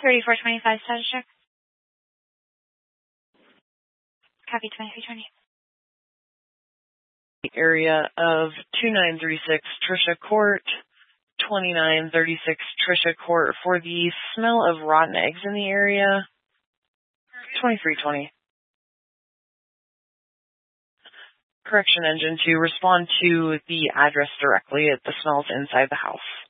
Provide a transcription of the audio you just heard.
3425 status check. Copy 2320. Area of 2936 Trisha Court, 2936 Trisha Court for the smell of rotten eggs in the area. 2320. Correction engine to respond to the address directly. The smell's inside the house.